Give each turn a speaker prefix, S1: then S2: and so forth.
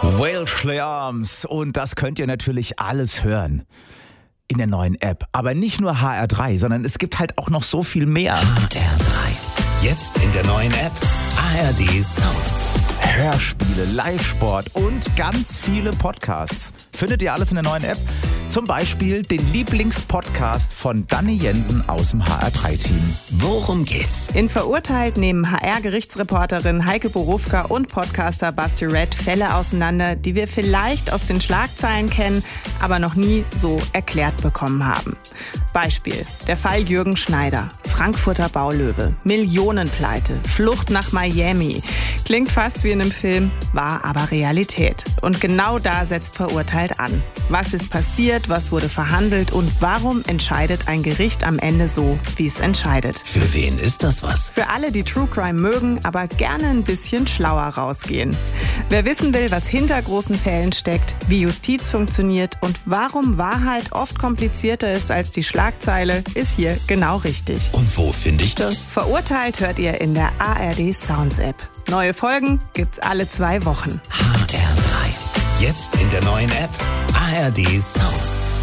S1: Welsh Arms. Und das könnt ihr natürlich alles hören in der neuen App. Aber nicht nur HR3, sondern es gibt halt auch noch so viel mehr.
S2: HR3. Jetzt in der neuen App ARD Sounds.
S1: Hörspiele, Live-Sport und ganz viele Podcasts. Findet ihr alles in der neuen App? Zum Beispiel den Lieblingspodcast von Dani Jensen aus dem HR3-Team.
S2: Worum geht's?
S3: In Verurteilt nehmen HR-Gerichtsreporterin Heike Borufka und Podcaster Basti Red Fälle auseinander, die wir vielleicht aus den Schlagzeilen kennen, aber noch nie so erklärt bekommen haben. Beispiel: der Fall Jürgen Schneider, Frankfurter Baulöwe, Millionenpleite, Flucht nach Miami. Klingt fast wie in einem Film, war aber Realität. Und genau da setzt Verurteilt an. Was ist passiert, was wurde verhandelt und warum entscheidet ein Gericht am Ende so, wie es entscheidet?
S2: Für wen ist das was?
S3: Für alle, die True Crime mögen, aber gerne ein bisschen schlauer rausgehen. Wer wissen will, was hinter großen Fällen steckt, wie Justiz funktioniert und warum Wahrheit oft komplizierter ist als die Schlagzeile, ist hier genau richtig.
S2: Und wo finde ich das?
S3: Verurteilt hört ihr in der ARD Sounds App. Neue Folgen gibt's alle 2 Wochen.
S2: HR3. Jetzt in der neuen App ARD Sounds.